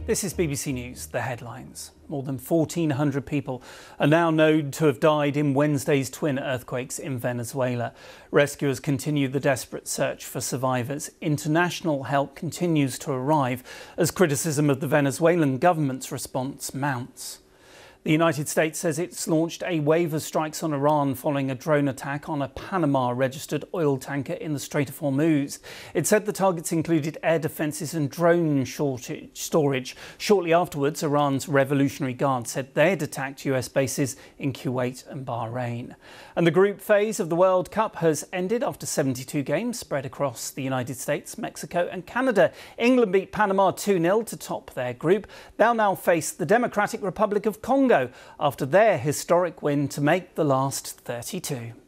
This is BBC News, the headlines. More than 1,400 people are now known to have died in Wednesday's twin earthquakes in Venezuela. Rescuers continue the desperate search for survivors. International help continues to arrive as criticism of the Venezuelan government's response mounts. The United States says it's launched a wave of strikes on Iran following a drone attack on a Panama-registered oil tanker in the Strait of Hormuz. It said the targets included air defences and drone storage. Shortly afterwards, Iran's Revolutionary Guard said they'd attacked US bases in Kuwait and Bahrain. And the group phase of the World Cup has ended after 72 games spread across the United States, Mexico and Canada. England beat Panama 2-0 to top their group. They'll now face the Democratic Republic of Congo after their historic win to make the last 32.